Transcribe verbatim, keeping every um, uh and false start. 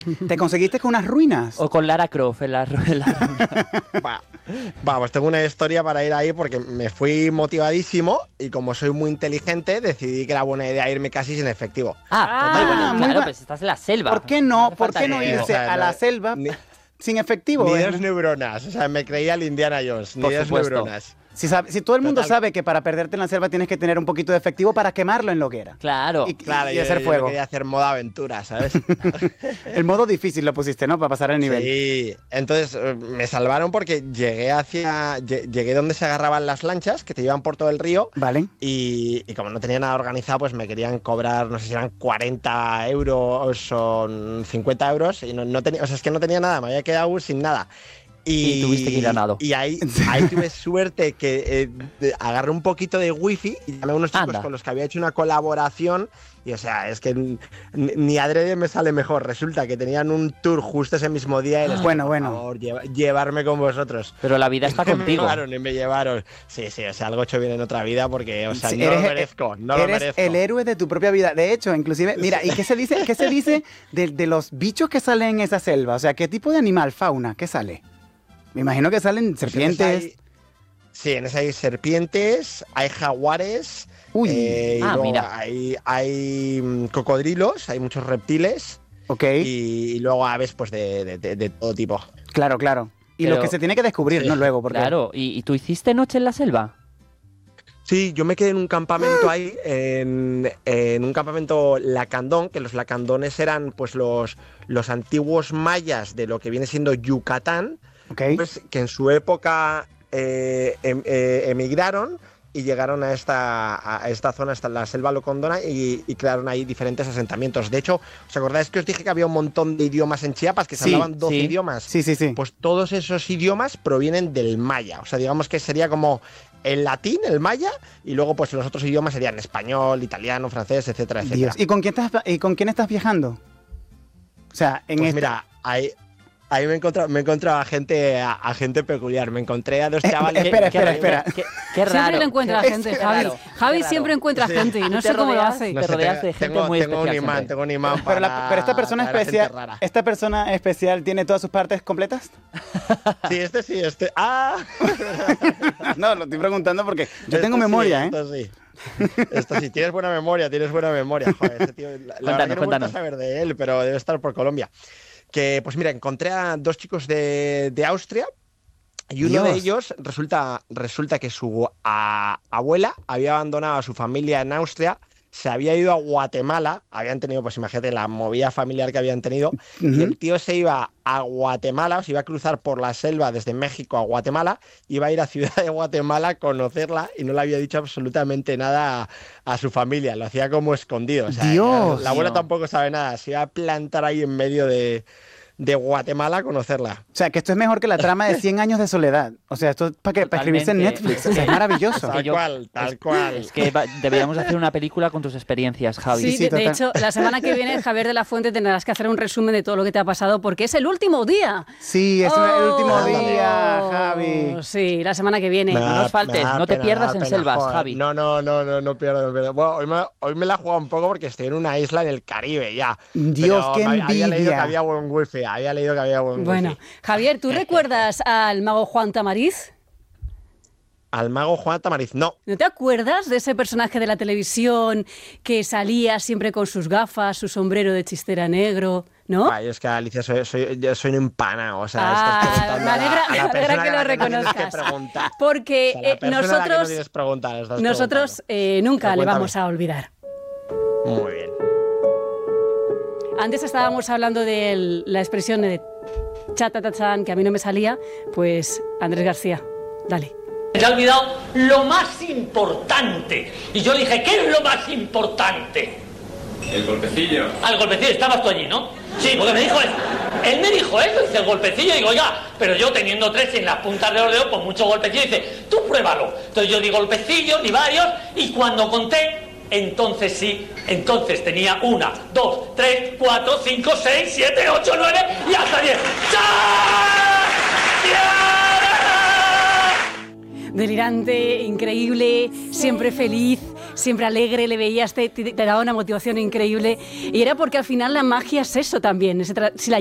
¿Te conseguiste con unas ruinas? O con Lara Croft en la, en la... Va, Vamos, tengo una historia para ir ahí porque me fui motivadísimo y como soy muy inteligente decidí que era buena idea irme casi sin efectivo. Ah, Ah, ah bueno, muy claro, ba- pues estás en la selva. ¿Por qué no? hace ¿Por falta qué no que- irse o sea, a no- la selva ni- sin efectivo? Ni eh? dos neuronas, o sea, me creía el Indiana Jones, ni Por dos supuesto. neuronas. Si, sabe- si todo el mundo Total. sabe que para perderte en la selva tienes que tener un poquito de efectivo para quemarlo en la hoguera. Claro. Y, Claro, y yo, hacer yo fuego. quería hacer modo aventura, ¿sabes? El modo difícil lo pusiste, ¿no? Para pasar el nivel. Sí, entonces eh, me salvaron porque llegué hacia, lle- llegué donde se agarraban las lanchas que te llevan por todo el río Vale. y, y como no tenía nada organizado, pues me querían cobrar, no sé si eran cuarenta euros o cincuenta euros y no, no tenía, o sea, es que no tenía nada, me había quedado sin nada. Y, Y tuviste que ir a nado. Y ahí, ahí tuve suerte que eh, de- agarré un poquito de wifi y llamé a unos chicos Anda. con los que había hecho una colaboración. Y o sea, es que n- ni adrede me sale mejor. Resulta que tenían un tour justo ese mismo día y les dije, Bueno, por bueno. favor, lleva- llevarme con vosotros. Pero la vida está Y me contigo. llevaron y me llevaron. Sí, sí, o sea, algo hecho bien en otra vida porque, o sea, Sí, no lo eres- merezco, no lo Eres merezco. el héroe de tu propia vida. De hecho, inclusive, mira, ¿y qué se dice, qué se dice de, de los bichos que salen en esa selva? O sea, ¿qué tipo de animal, fauna, qué sale? Me imagino que salen Pues en esa serpientes. hay- sí, en esa hay serpientes, hay jaguares. Uy, eh, y Ah, luego mira. Hay, hay mm, cocodrilos, hay muchos reptiles. ok, Y, y luego aves pues de, de- de- de todo tipo. claro, claro. Y Pero- lo que se tiene que descubrir, Sí. ¿no? Luego, porque... Claro. ¿Y, y tú hiciste noche en la selva? Sí, yo me quedé en un campamento ahí, en, en un campamento lacandón, que los lacandones eran pues los, los antiguos mayas de lo que viene siendo Yucatán, Ok. pues, que en su época eh, em- eh, emigraron y llegaron a esta, a esta zona, hasta la selva locandona, y, y crearon ahí diferentes asentamientos. De hecho, ¿os acordáis que os dije que había un montón de idiomas en Chiapas, que se Sí, hablaban doce sí. idiomas? Sí, sí, sí. Pues todos esos idiomas provienen del maya. O sea, digamos que sería como el latín, el maya, y luego pues los otros idiomas serían español, italiano, francés, etcétera, etcétera. Dios. ¿Y con quién estás, y con quién estás viajando? O sea, en Pues esta- mira, ahí, ahí me he encontrado, me he encontrado a gente, a, a gente peculiar. Me encontré a dos Eh, chavales. espera, Qué- espera, qué- espera. Qué, qué raro. Siempre lo encuentra Qué- gente, qué Javi. raro, Javi qué siempre raro. encuentra Sí. gente y no ¿Te sé cómo lo rodeas? hace. No te sé, rodeas te- de gente tengo, muy tengo un especial imán, siempre. tengo un imán Pero, para, la- pero esta persona para gente especial, rara. esta persona especial tiene todas sus partes completas. Sí, este sí, este. ¡Ah! No, lo estoy preguntando porque yo Esto tengo sí, memoria, ¿eh? Esto sí. Esto sí, tienes buena memoria, tienes buena memoria. Joder, este tío, la, la verdad que no he vuelto a cuéntanos. saber de él, pero debe estar por Colombia. Que, pues mira, encontré a dos chicos de, de Austria y uno de Dios. ellos resulta, resulta que su a- abuela había abandonado a su familia en Austria, se había ido a Guatemala, habían tenido, pues imagínate, la movida familiar que habían tenido, y Ujú. el tío se iba a Guatemala, o se iba a cruzar por la selva desde México a Guatemala, iba a ir a Ciudad de Guatemala a conocerla y no le había dicho absolutamente nada a, a su familia, lo hacía como escondido. O sea, Dios. la abuela Mío. tampoco sabe nada, se iba a plantar ahí en medio de, de Guatemala a conocerla. O sea, que esto es mejor que la trama de cien años de soledad. O sea, esto es para que para escribirse en Totalmente. Netflix. O sea, es maravilloso. Tal yo- cual, tal es- cual. Es que va- deberíamos hacer una película con tus experiencias, Javi. Sí, sí, de, de total. hecho, la semana que viene, Javier de la Fuente, tendrás que hacer un resumen de todo lo que te ha pasado porque es el último día. Sí, es el último Oh, día, Javi. Sí, la semana que viene. Me no da- nos faltes, me da no te pena, pierdas me da en pena, selvas, joder. Javi. No, no, no, no, no pierdo, no pierdo. Bueno, hoy me, hoy me la he jugado un poco porque estoy en una isla en el Caribe ya. Dios, Pero qué me- Había leído que envidia. había buen wifi, había leído que había buen Bueno, wifi. Javier, ¿tú recuerdas al mago Juan Tamariz? Al mago Juan Tamariz, no. ¿No te acuerdas de ese personaje de la televisión que salía siempre con sus gafas, su sombrero de chistera negro? ¿No? Ay, es que Alicia, soy, soy, yo soy un empanado. O sea, Ah, estás preguntando me a la- alegra, a me la alegra persona que a lo la no tienes reconozcas. que preguntar. Porque O sea, la eh, persona a la que no nosotros, tienes que preguntar, estás nosotros eh, nunca Pero le cuéntame. vamos a olvidar. preguntando. Muy bien. Antes estábamos hablando de la expresión de chatatachan, que a mí no me salía, pues Andrés García, dale. Se ha olvidado lo más importante. Y yo le dije, ¿qué es lo más importante? El golpecillo. Al golpecillo, estabas tú allí, ¿no? Sí, porque me dijo eso. Él me dijo eso, dice el golpecillo, y digo, oiga, pero yo teniendo tres en las puntas de los dedos, pues mucho golpecillo, dice, tú pruébalo. Entonces yo di golpecillo, ni varios, y cuando conté, entonces sí, entonces tenía una, dos, tres, cuatro, cinco, seis, siete, ocho, nueve, y hasta diez. ¡Champions! Delirante, increíble, siempre feliz, siempre alegre, le veías, te, te, te daba una motivación increíble. Y era porque al final la magia es eso también. Si la